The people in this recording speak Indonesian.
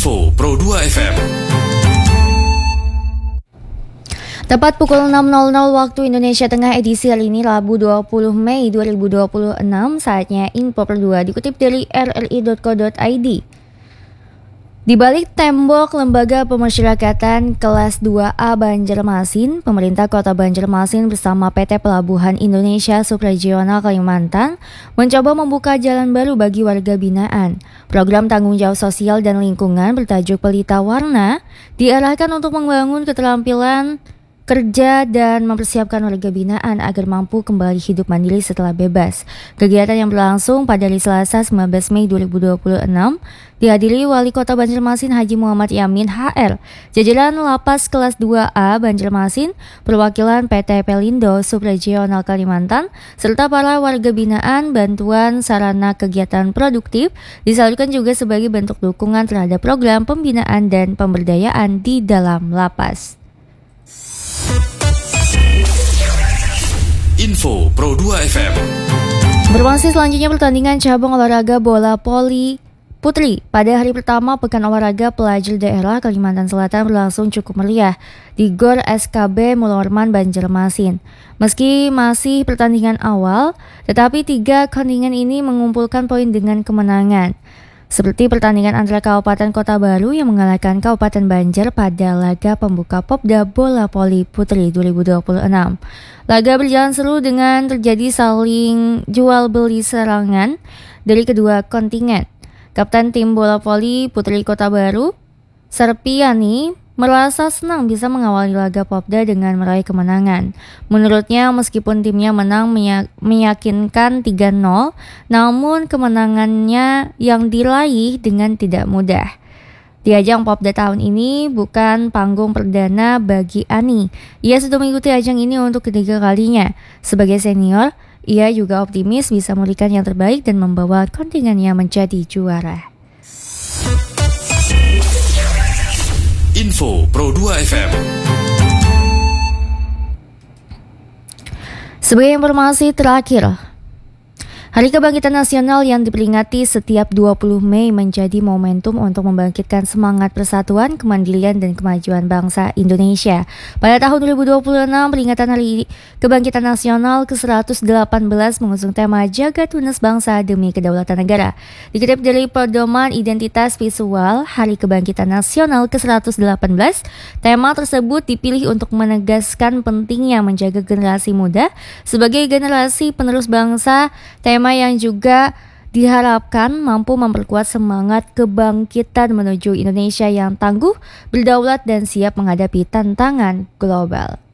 Info Pro 2 FM. Tepat pukul 6.00 waktu Indonesia Tengah edisi hari ini Rabu 20 Mei 2026, saatnya Info Pro 2 dikutip dari rri.co.id. Di balik tembok Lembaga Pemasyarakatan Kelas 2A Banjarmasin, pemerintah Kota Banjarmasin bersama PT Pelabuhan Indonesia Subregional Kalimantan mencoba membuka jalan baru bagi warga binaan. Program tanggung jawab sosial dan lingkungan bertajuk Pelita Warna diarahkan untuk membangun keterampilan kerja dan mempersiapkan warga binaan agar mampu kembali hidup mandiri setelah bebas. Kegiatan yang berlangsung pada hari Selasa 19 Mei 2026 dihadiri Wali Kota Banjarmasin Haji Muhammad Yamin HR, jajaran Lapas Kelas 2A Banjarmasin, perwakilan PT Pelindo Subregional Kalimantan, serta para warga binaan. Bantuan sarana kegiatan produktif disalurkan juga sebagai bentuk dukungan terhadap program pembinaan dan pemberdayaan di dalam lapas. Info Pro 2 FM. Informasi selanjutnya, pertandingan cabang olahraga bola voli putri pada hari pertama Pekan Olahraga Pelajar Daerah Kalimantan Selatan berlangsung cukup meriah di GOR SKB Mulorman Banjarmasin. Meski masih pertandingan awal, tetapi 3 kontingen ini mengumpulkan poin dengan kemenangan. Seperti pertandingan antara Kabupaten Kota Baru yang mengalahkan Kabupaten Banjar pada laga pembuka Popda Bola Voli Putri 2026. Laga berjalan seru dengan terjadi saling jual beli serangan dari kedua kontingen. Kapten tim bola voli Putri Kota Baru, Serpiani, merasa senang bisa mengawali laga Popda dengan meraih kemenangan. Menurutnya, meskipun timnya menang meyakinkan 3-0, namun kemenangannya yang diraih dengan tidak mudah. Di ajang Popda tahun ini bukan panggung perdana bagi Ani. Ia sudah mengikuti ajang ini untuk ketiga kalinya. Sebagai senior, ia juga optimis bisa memberikan yang terbaik dan membawa kontingennya menjadi juara. Info Pro 2 FM. Sebagai informasi terakhir, Hari Kebangkitan Nasional yang diperingati setiap 20 Mei menjadi momentum untuk membangkitkan semangat persatuan, kemandirian, dan kemajuan bangsa Indonesia. Pada tahun 2026, peringatan Hari Kebangkitan Nasional ke-118 mengusung tema Jaga Tunas Bangsa Demi Kedaulatan Negara. Dikutip dari Pedoman Identitas Visual Hari Kebangkitan Nasional ke-118, tema tersebut dipilih untuk menegaskan pentingnya menjaga generasi muda sebagai generasi penerus bangsa. Tema yang juga diharapkan mampu memperkuat semangat kebangkitan menuju Indonesia yang tangguh, berdaulat, dan siap menghadapi tantangan global.